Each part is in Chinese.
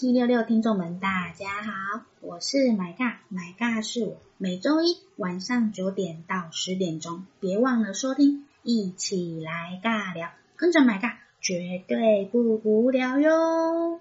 1766听众们大家好，我是买尬是我，每周一晚上9点到10点钟，别忘了收听，一起来尬聊，跟着买尬绝对不无聊哟。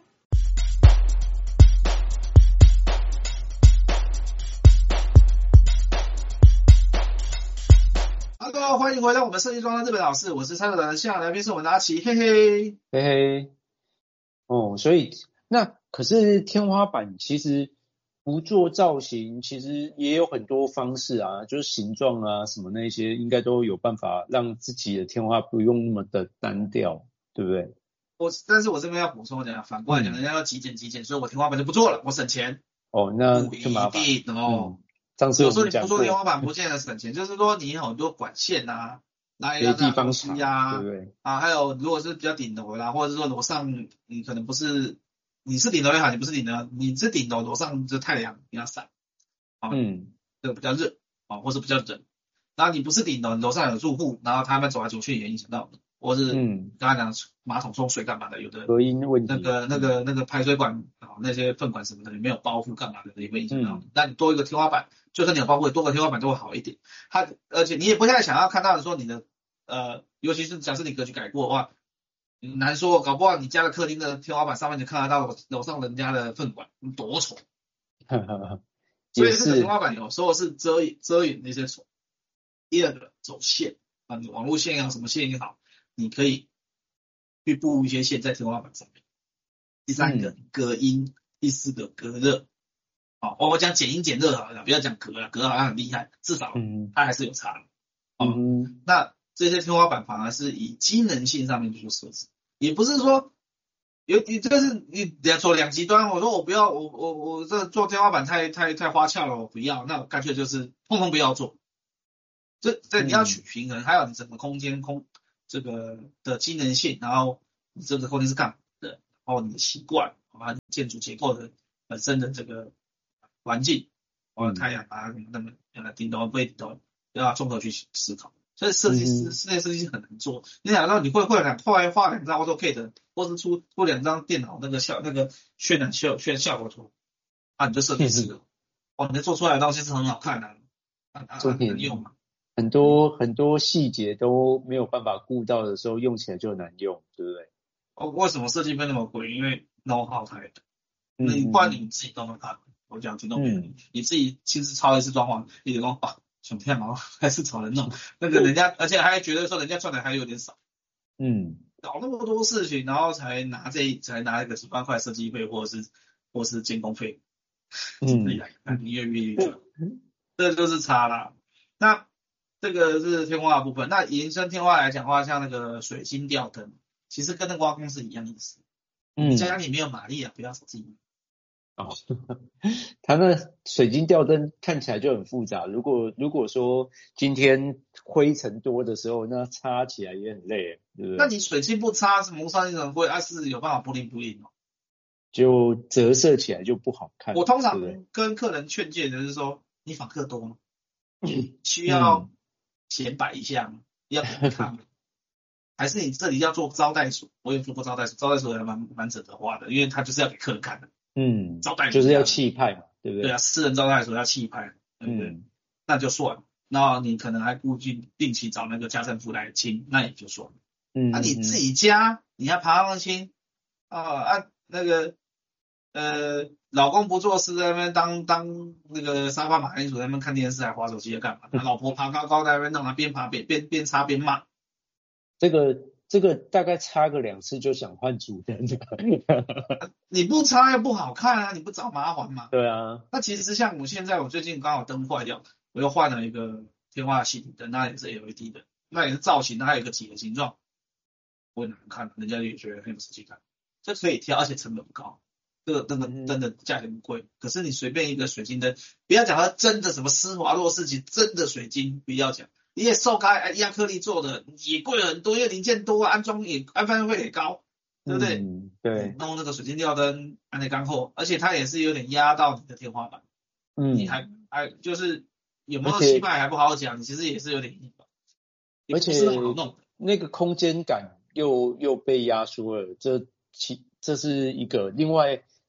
Hello， 欢迎回到我们设计装的日本老师，我是参考人，现场来宾是我们的阿奇，嘿嘿嘿嘿。所以那可是天花板其实不做造型，其实也有很多方式啊，就是形状啊什么那些，应该都有办法让自己的天花不用那么的单调，对不对？ 但是我这边要补充讲，反过来讲，人家要极简，所以我天花板就不做了，我省钱。 那不就麻烦。 一定哦。 上次有时候你讲过不做天花板不见得省钱，就是说你有很多管线啊，拉一拉地方长， 啊， 对不对？ 还有如果是比较顶楼啦，或者是说楼上你可能不是，你是顶楼也好，你不是顶楼，你是顶楼，楼上就太阳比较晒，这个比较热或是比较冷。然后你不是顶楼，楼上有住户，然后他们走来走去也影响到你，或是刚才讲马桶冲水干嘛的，有的隔音问题， 那个排水管那些粪管什么的，你没有包覆干嘛的，也会影响到你。那你多一个天花板，就算你有包覆，多个天花板都会好一点。而且你也不太想要看到的说你的尤其是假设你格局改过的话，难说，搞不好你家的客厅的天花板上面你看得到楼上人家的粪管，多丑。所以这个天花板有时候是遮掩那些丑。第二个走线你网络线也好，什么线也好，你可以去布一些线在天花板上面。第三个隔音，第四个隔热。我讲减音减热好了，不要讲隔了，隔好像很厉害，至少它还是有差的。那这些天花板反而是以机能性上面去做设置，也不是说就是你走两极端。我说我不要，我这做天花板太花俏了，我不要，那我干脆就是通通不要做。这你要取平衡，还有你整个空间这个的机能性，然后你这个空间是干嘛的，然后你的习惯，建筑结构的本身的这个环境，太阳那么顶楼不会顶楼，要综合去思考。所以室内设计师很难做。你想到你会画两张 AutoCAD， 或是出两张电脑那个渲染效果图你就设计师了。你做出来的东西是很好看的，能用嘛？ 很多细节都没有办法顾到的时候，用起来就难用，对不对？ 为什么设计费那么贵？因为 know how 太多。你不然你自己都能看，我讲听懂没有？你自己亲自抄一次装潢，你就说想骗嘛，还是找人弄那个人家，而且还觉得说人家赚的还有点少。搞那么多事情，然后才拿一个几万块设计费或是监工费，你越赚，这就是差啦。那这个是天花的部分。那延伸天花来讲的话，像那个水晶吊灯，其实跟那个挖工是一样的意思。你家里没有马力不要自己买。 它那水晶吊灯看起来就很复杂。如果说今天灰尘多的时候，那擦起来也很累，对不对？ 那你水晶不擦，是蒙上一层灰，是有办法不灵就折射起来就不好看。 我通常跟客人劝诫的是说，你访客多吗？需要显摆一下吗？要给人看吗？还是你这里要做招待所？我也做过招待所，招待所也蛮值得花的，因为他就是要给客人看的。招待就是要气派嘛，对不对？ 对啊，私人招待所要气派，对不对？那就算了。那你可能还定期找那个家政妇来清，那也就算了。你自己家你还爬上清那个老公不做事在那边当那个沙发马铃薯在那边看电视还滑手机干嘛？老婆爬高在那边弄，他边爬边擦边骂。 这个大概擦个2次就想换主灯了。 你不擦又不好看你不找麻烦吗？ 对啊。 那其实像我最近刚好灯坏掉，我又换了一个天花系统灯，那也是 LED 的，那也是造型，它有一个几何形状，不会难看，人家也觉得很有设计感。这可以挑，而且成本不高。这个灯的价钱不贵，可是你随便一个水晶灯，不要讲它真的什么施华洛世奇真的水晶，不要讲，你也受开亚克力做的也贵很多，因为零件多安费也高，对不对？ 对。 弄那个水晶吊灯安内钢厚，而且它也是有点压到你的天花板。你还就是有没有气派还不好讲，你其实也是有点硬吧， 而且是好弄的。 那个空间感又被压缩了，这是一个。另外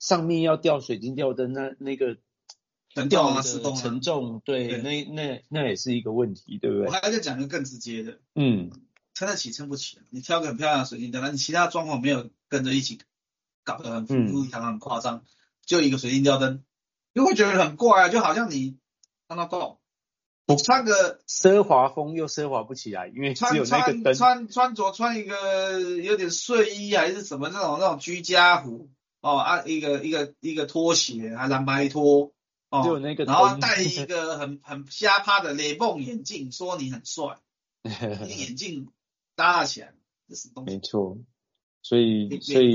上面要吊水晶吊灯，那个吊的沉重，对，那也是一个问题，对不对？ 我还在讲一个更直接的，撑得起撑不起，你挑个很漂亮的水晶吊灯，你其他状况没有跟着一起搞得很富丽堂皇、很夸张，就一个水晶吊灯，就会觉得很怪啊，就好像你看到够。我穿个奢华风又奢华不起来，因为只有那个灯。 穿一个有点睡衣还是什么那种居家服一个拖鞋还蓝白拖只有那个灯， 然后戴一个很瞎趴的雷梦眼镜，说你很帅，你眼镜搭起来，这是东西。 没错，所以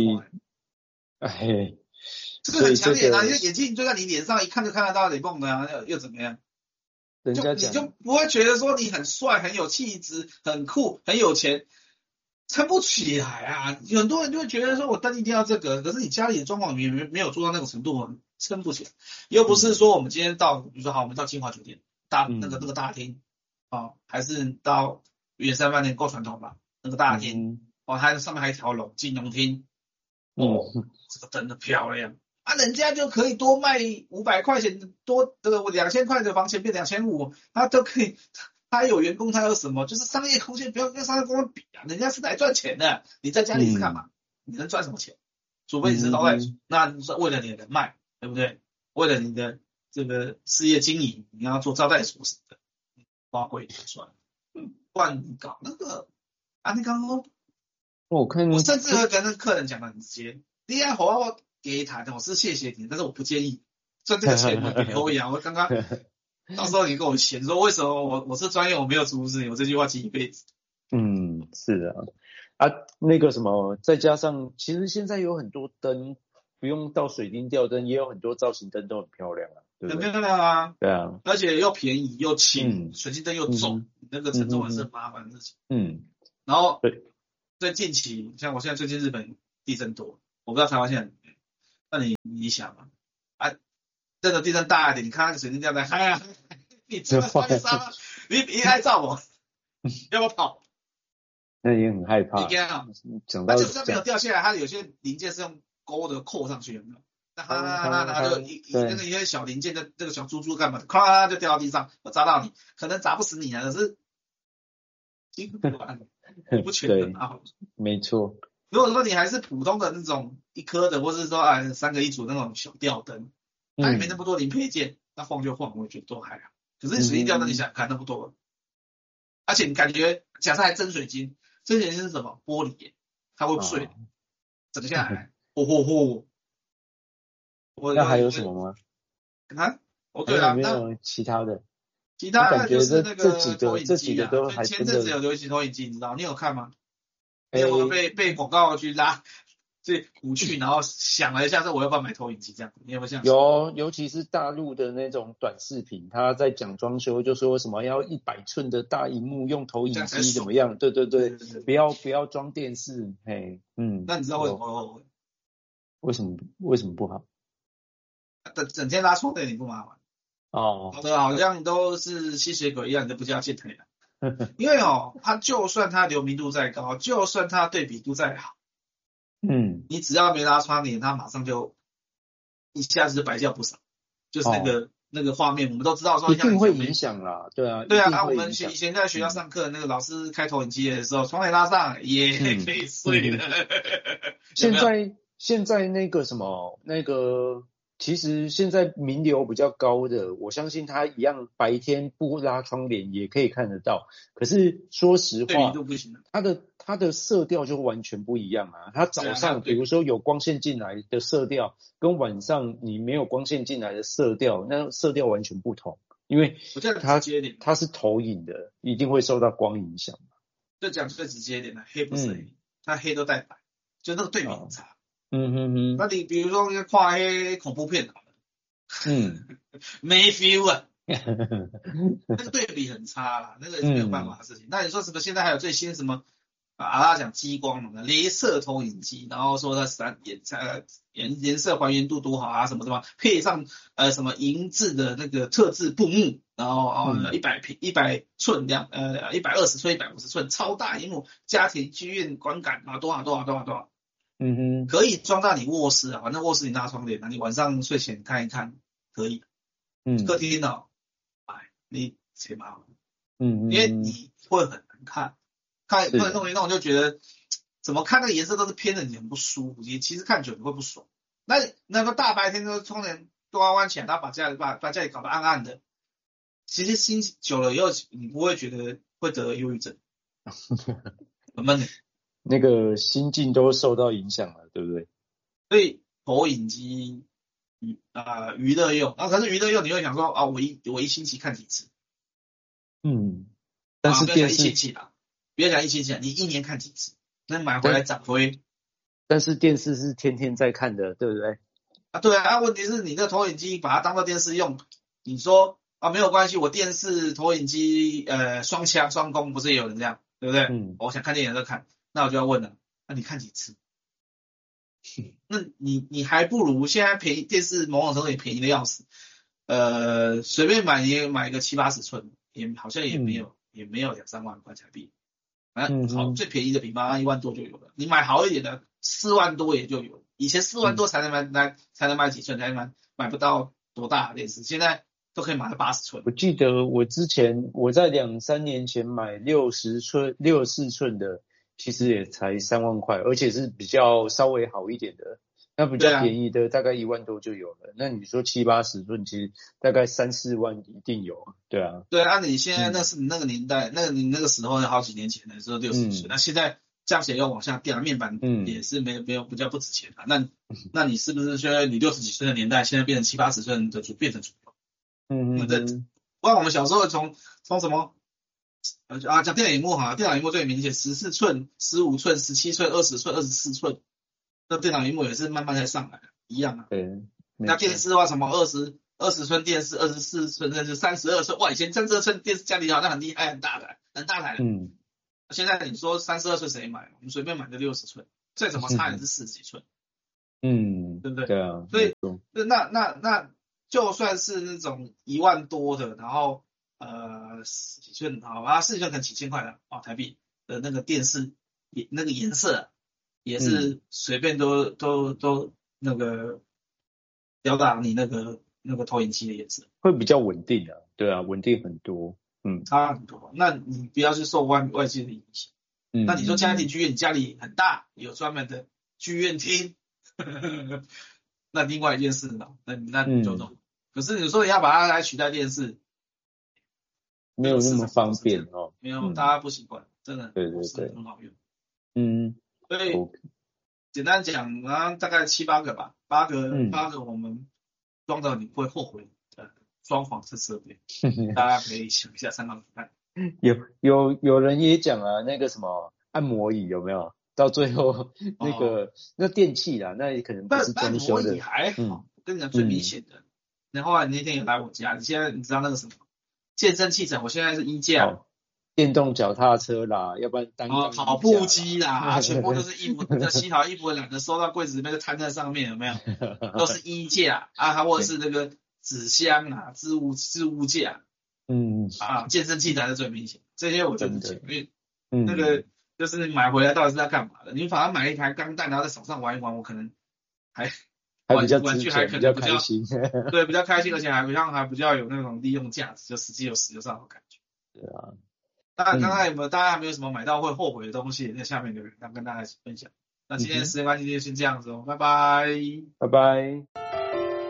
这个很强烈啊！你的眼镜就在你脸上，一看就看得到雷梦的啊，又怎么样？你就不会觉得说你很帅、很有气质、很酷、很有钱，撑不起来啊！很多人就会觉得说我灯一定要这个，可是你家里的状况没有做到那种程度，撑不起来。又不是说我们今天到，比如说好，我们到金华酒店那个大厅还是到圆山饭店够传统吧？那个大厅它上面还一条龙金融厅这个灯的漂亮。人家就可以多卖500块钱，多这个2000块的房钱变2500，他都可以，他有员工，他有什么，就是商业空间不要跟商业空间比啊，人家是来赚钱的，你在家里是干嘛？你能赚什么钱？除非你是招待所，那是为了你的人脉，对不对？为了你的这个事业经营，你要做招待所什么的，花贵点算，不然你搞那个你刚刚我甚至会跟那个客人讲的很直接，你要我给他的，我是谢谢你，但是我不建议赚这个钱你给我养。我刚刚到时候你跟我嫌说为什么我是专业我没有出事，我这句话记一辈子。 是那个什么，再加上其实现在有很多灯，不用到水晶吊灯，也有很多造型灯都很漂亮啊，对不对？ 很漂亮啊， 对啊， 而且又便宜又轻，水晶灯又重，那个承重还是很麻烦的事情。然后在近期，像我现在最近日本地震多，我不知道台湾现在。那你想嘛，这个地震大一点，你看那个水晶吊灯，你真的摔伤了，你还照我，要不要跑？ 那也很害怕。 它就算没有掉下来，它有些零件是用勾的扣上去，有没有？那就那个一些小零件的这个小珠珠干嘛，咵就掉到地上，砸到你，可能砸不死你啊，可是不全能啊。 没错。 如果说你还是普通的那种一颗的，或是说3个一组那种小吊灯，它也没那么多零配件，那晃就晃，我觉得都还好。可是水晶吊灯你想看那么多，而且你感觉假设还真水晶是什么玻璃，它会碎，整个下来， 那还有什么吗？ 对啊， 没有其他的。 其他的就是那个这几个都还前阵子有流行投影机，你知道？你有看吗？因为我被广告去拉鼓去，然后想了一下，说我要不要买投影机这样？你有没有这样？ 有，尤其是大陆的那种短视频，他在讲装修，就说什么要100寸的大萤幕，用投影机怎么样？对，不要装电视， 那你知道为什么？ 为什么不好？ 整天拉窗帘你不麻烦？好的，好像都是吸血鬼一样，你都不叫见腿了。因为它就算它流明度再高，就算它对比度再好，你只要没拉窗帘，它马上就一下子就白掉不少。就是那个画面，我们都知道说一定会影响啦，对啊， 我们以前在学校上课，那个老师开投影机的时候，窗帘拉上也可以睡的。 现在那个什么其实现在名流比较高的，我相信他一样白天不拉窗帘也可以看得到。可是说实话，它的色调就完全不一样啊。它早上比如说有光线进来的色调，跟晚上你没有光线进来的色调，那色调完全不同。因为它是投影的，一定会受到光影响。 就讲最直接一点的，黑不是黑，它黑都带白，就那个对比很差。那你比如说那个跨黑恐怖片没 feel 啊，那个对比很差啦，那个是没有办法的事情。那你说什么现在还有最新什么他讲激光嘛，雷射投影机，然后说它颜色还原度多好啊，什么配上什么银质的那个特制布幕，然后100寸120寸150寸超大萤幕，家庭剧院观感多少。 嗯哼， 可以装到你卧室啊，反正卧室你拿窗帘啊，你晚上睡前看一看可以。客厅呢，你切嘛，因为你会很难看，弄一弄就觉得怎么看那个颜色都是偏的，你很不舒服，其实看久你会不爽。那个大白天都窗帘都要弯起来，然后把家里搞得暗暗的，其实心久了以后，你不会觉得会得忧郁症，很闷的。 那个心境都受到影响了，对不对？ 所以投影机娱乐用，可是娱乐用你会想说我一星期看几次？ 但是电视不要讲一星期，你一年看几次？那买回来长灰。 但是电视是天天在看的，对不对？ 对啊，问题是你的投影机把它当做电视用，你说没有关系，我电视投影机双枪双攻，不是也有人这样，对不对？我想看电影就看，那我就要问了，那你看几次？那你还不如现在便宜，电视某种程度也便宜的要死，随便买个70-80寸，好像也没有2-3万块台币，好，最便宜的平方1万多就有了，你买好一点的4万多也就有了，以前4万多才能买几寸，才买不到多大的电视，现在都可以买到80寸。 我记得我在2-3年前买64寸的。其实也才3万块，而且是比较稍微好一点的，那比较便宜的大概1万多就有了。那你说70-80寸，其实大概3-4万一定有，对啊。 对啊，你现在那是你那个年代，你那个时候好几年前的时候60岁，那现在价钱要往下掉，面板也是没有比较不值钱啊。那你是不是说你60几岁的年代，现在变成70-80寸的变成主流？不然我们小时候从什么？讲电脑萤幕哈，电脑萤幕最明显，14寸、15寸、17寸、20寸、24寸，那电脑萤幕也是慢慢才上来的，一样啊。 对。 那电视的话，什么20寸电视、24寸甚至32寸，哇，以前32寸电视家里好像很厉害，很大台的。现在你说32寸谁买？我们随便买个60寸，再怎么差也是40几寸。对不对？ 对啊。 所以那就算是那种1万多的，然后40几寸40几寸可能几千块的台币的那个电视，那个颜色也是随便都那个吊打你那个投影机的颜色， 会比较稳定啊。对啊，稳定很多。 差很多。那你不要去受外界的影响。那你说家庭剧院，你家里很大，有专门的剧院厅，那另外一件事了，那你就懂。可是你说你要把它来取代电视， 没有那么方便哦。 没有，大家不习惯，真的。 对， 很好用。所以简单讲，大概7-8个吧，8个我们装到你会后悔的装潢式设备，大家可以想一下参考看。 有人也讲啊，那个什么按摩椅有没有？到最后那电器啦，那也可能不是装修的。 按摩椅还好，我跟你讲最明显的。然后你那天也来我家，你现在你知道那个什么健身器材？我现在是衣架。 电动脚踏车啦，要不然跑步机啦，全部都是衣服，洗好衣服懒得收到柜子里面就摊在上面，有没有？都是衣架或者是那个纸箱啊，置物架。健身器材是最明显，这些我就不讲，因为那个就是你买回来到底是在干嘛的？你反而买一台钢弹，然后在手上玩一玩，我可能还比较玩具还可能比较开心， 对，比较开心，而且还比较有那种利用价值，就实际有使用上的感觉。 对啊。 那刚刚大家还没有什么买到会后悔的东西，在下面留言，跟大家一起分享。那今天的时间关系就先这样子哦，拜拜。 拜拜。